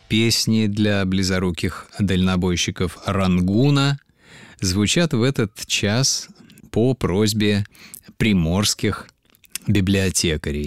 песни для близоруких дальнобойщиков Рангуна звучат в этот час по просьбе приморских библиотекарей.